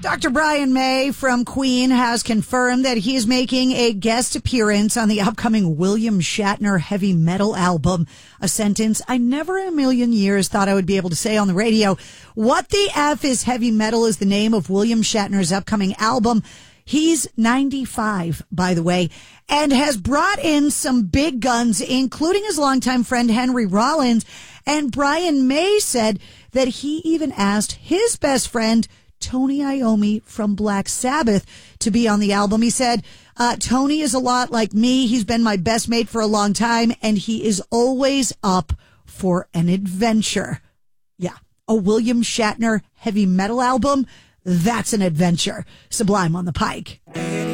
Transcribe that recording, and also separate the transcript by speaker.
Speaker 1: Dr. Brian May from Queen has confirmed that he is making a guest appearance on the upcoming William Shatner heavy metal album, a sentence I never in a million years thought I would be able to say on the radio. What the F is heavy metal is the name of William Shatner's upcoming album. He's 95, by the way, and has brought in some big guns, including his longtime friend Henry Rollins. And Brian May said that he even asked his best friend Tony Iommi from Black Sabbath to be on the album. He said, Tony is a lot like me. He's been my best mate for a long time, and he is always up for an adventure. Yeah, a William Shatner heavy metal album. That's an adventure. Sublime on the Pike.